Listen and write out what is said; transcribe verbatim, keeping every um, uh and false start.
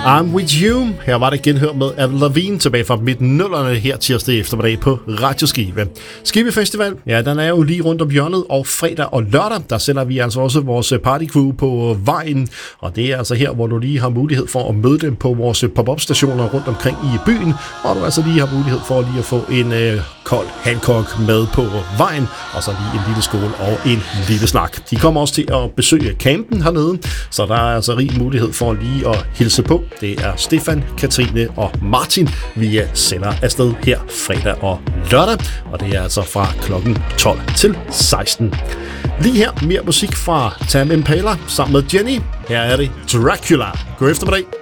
I'm With You. Her var det genhør med Avril Lavigne tilbage fra midten nullerne her tirsdag eftermiddag på Radio Skive. Skive Festival, ja, den er jo lige rundt om hjørnet, og fredag og lørdag, der sender vi altså også vores partycrew på vejen. Og det er altså her, hvor du lige har mulighed for at møde dem på vores pop-up stationer rundt omkring i byen, hvor du altså lige har mulighed for lige at få en øh, kold Hancock med på vejen, og så lige en lille skål og en lille snak. De kommer også til at besøge campen hernede, så der er altså rig mulighed for lige at hilse på. Det er Stefan, Katrine og Martin, vi sender afsted her fredag og lørdag, og det er altså fra klokken tolv til seksten. Lige her mere musik fra Tame Impala sammen med Jenny. Her er det Dracula. God eftermiddag.